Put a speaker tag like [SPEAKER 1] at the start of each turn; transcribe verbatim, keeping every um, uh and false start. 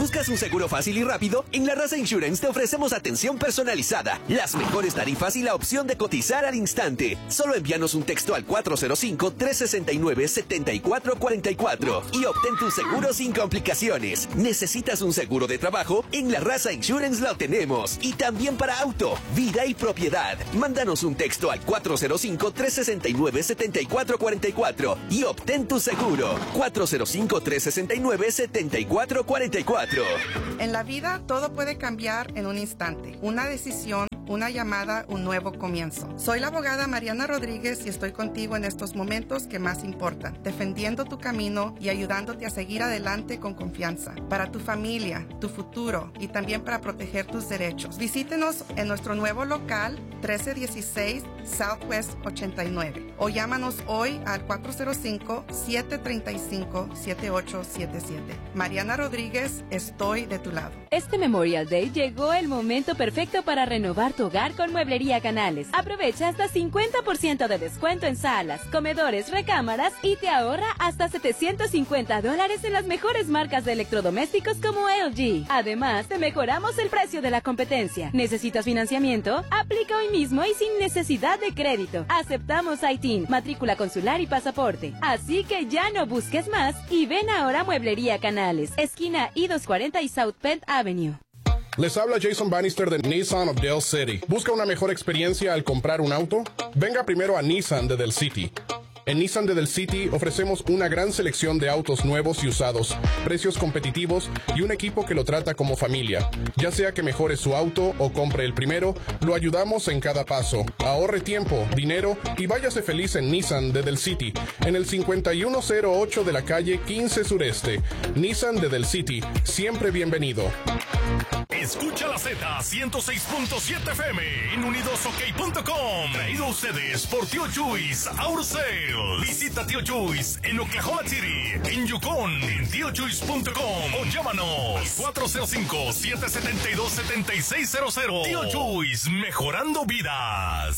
[SPEAKER 1] ¿Buscas un seguro fácil y rápido? En La Raza Insurance te ofrecemos atención personalizada, las mejores tarifas y la opción de cotizar al instante. Solo envíanos un texto al cuatro cero cinco, tres seis nueve, siete cuatro cuatro cuatro y obtén tu seguro sin complicaciones. ¿Necesitas un seguro de trabajo? En La Raza Insurance lo tenemos. Y también para auto, vida y propiedad. Mándanos un texto al cuatro cero cinco, tres seis nueve, siete cuatro cuatro cuatro y obtén tu seguro. cuatro cero cinco, tres seis nueve, siete cuatro cuatro cuatro.
[SPEAKER 2] En la vida todo puede cambiar en un instante. Una decisión, una llamada, un nuevo comienzo. Soy la abogada Mariana Rodríguez y estoy contigo en estos momentos que más importan, defendiendo tu camino y ayudándote a seguir adelante con confianza, para tu familia, tu futuro y también para proteger tus derechos. Visítenos en nuestro nuevo local trece dieciséis Southwest ochenta y nueve o llámanos hoy al cuatro cero cinco, siete tres cinco, siete ocho siete siete. Mariana Rodríguez, estoy de tu lado.
[SPEAKER 3] Este Memorial Day llegó el momento perfecto para renovar tu hogar con Mueblería Canales. Aprovecha hasta cincuenta por ciento de descuento en salas, comedores, recámaras y te ahorra hasta setecientos cincuenta dólares en las mejores marcas de electrodomésticos como L G. Además, te mejoramos el precio de la competencia. ¿Necesitas financiamiento? Aplica hoy mismo y sin necesidad de crédito. Aceptamos I T I N, matrícula consular y pasaporte. Así que ya no busques más y ven ahora a Mueblería Canales, esquina I doscientos cuarenta y South Penn Avenue.
[SPEAKER 4] Les habla Jason Bannister de Nissan of Del City. ¿Busca una mejor experiencia al comprar un auto? Venga primero a Nissan de Del City. En Nissan de Del City ofrecemos una gran selección de autos nuevos y usados, precios competitivos y un equipo que lo trata como familia. Ya sea que mejore su auto o compre el primero, lo ayudamos en cada paso. Ahorre tiempo, dinero y váyase feliz en Nissan de Del City, en el cincuenta y uno cero ocho de la calle quince Sureste. Nissan de Del City, siempre bienvenido.
[SPEAKER 5] Escucha la Z ciento seis punto siete F M en unidos ok punto com. Traído a ustedes por Tío Chuys Auto Sale. Visita Tío Chuys en Oklahoma City, en Yukon, en tío chuys punto com o llámanos cuatro cero cinco, siete siete dos, siete seis cero cero. Tío Chuys, mejorando vidas.